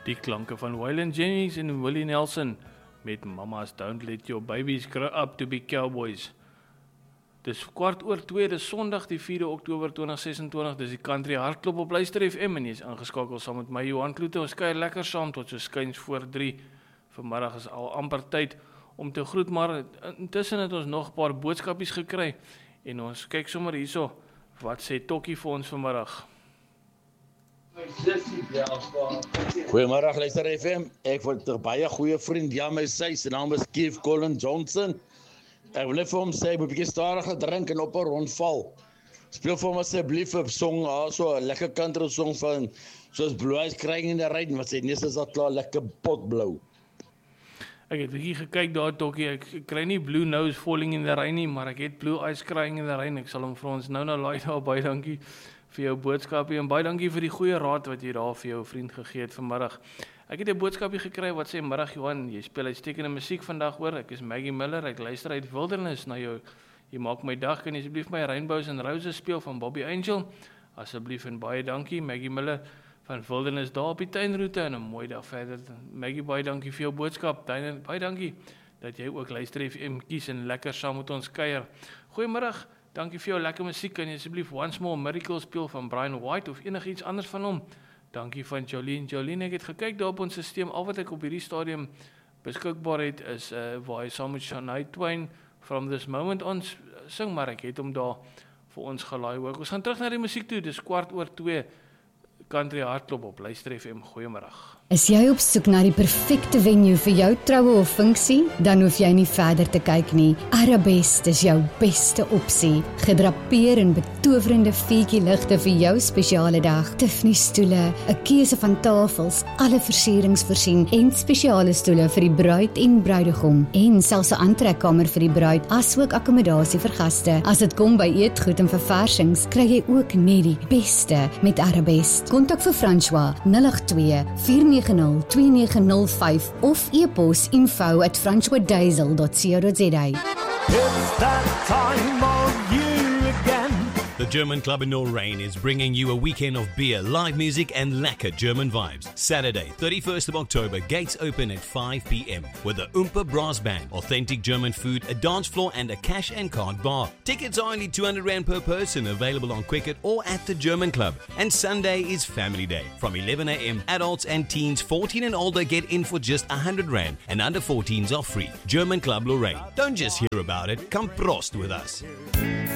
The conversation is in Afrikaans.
Die klanke van Waylon Jennings en Willie Nelson met Mama's Don't Let Your Babies Grow Up to Be Cowboys. Dis 2:15, dis Sondag die 4 Oktober 2026, dis die Country Hartklop op Luister FM en jy is ingeskakel saam met my Johan Kloete. Ons kuier lekker saam tot so skuins voor 3. Vanmiddag is al amper tyd om te groet, maar intussen het ons nog 'n paar boodskapies gekry en ons kyk sommer hierso, wat sê Tokkie vir ons vanmiddag? Goeiemiddag Luister FM, ek word 'n baie goeie vriend, sy naam is Keith Colin Johnson. Ek wil net vir hom sê, ek moet 'n bietjie stadiger drink en op 'n rondval. Speel vir hom asseblief 'n song, so 'n lekker country song van, soos Blue Eyes Crying in the Rain, wat sy nes is al klaar lekker potblou. Ek het bietjie gekyk daar, Tokkie, ek kry nie Blue Nose Falling in the Rain nie, maar ek het Blue Eyes Crying in the Rain. Ek sal hom vir ons nou laai daar, baie dankie vir jou boodskapie en baie dankie vir die goeie raad wat jy daar vir jou vriend gegee het vanmiddag. Ek het 'n boodskapie gekry wat sê, middag Johan, jy speel uitstekende musiek vandag hoor, ek is Maggie Miller, ek luister uit Wildernis na jou, jy maak my dag, kan jy asseblief my Rainbows and Roses speel van Bobby Angel, asseblief en baie dankie, Maggie Miller van Wildernis daar op die tuinroete en 'n mooi dag verder. Maggie, baie dankie vir jou boodskap, baie dankie dat jy ook Luister FM kies en lekker saam met ons kuier. Goeiemiddag, dankie vir jou lekker musiek, kan jy asseblief Once More Miracle speel van Brian White of enigiets anders van hom? Dankie van Jolene, ek het gekyk daar op ons stelsel, al wat ek op hierdie stadium beskikbaar het is waar hy saam met Shania Twain From This Moment on sing, maar ek het hom daar vir ons gelaai ook. Ons gaan terug na die musiek toe, dis 2:15, Country Hartklop op Luister FM, goeiemiddag. Is jy op soek na die perfekte venue vir jou troue of funksie? Dan hoef jy nie verder te kyk nie. Arabest is jou beste opsie. Gedrapeer in betowerende vuurtjie-ligte vir jou spesiale dag. Tiffany stoele, 'n keuse van tafels, alle versierings voorsien en spesiale stoele vir die bruid en bruidegom en selfs 'n aantrekkamer vir die bruid, asook akkommodasie vir gaste. As dit kom by eetgoed en verversings, kry jy ook net die beste met Arabest. Kontak vir François 082-490-2905 of e-pos info@francoisdiesel.co.za. It's that time of year again. The German Club in Lorraine is bringing you a weekend of beer, live music and lekker German vibes. Saturday, 31st of October, gates open at 5 p.m. with the Oompa Brass Band, authentic German food, a dance floor and a cash and card bar. Tickets are only R200 per person, available on Quicket or at the German Club. And Sunday is Family Day. From 11 a.m, adults and teens 14 and older get in for just R100 and under 14s are free. German Club Lorraine. Don't just hear about it, come prost with us.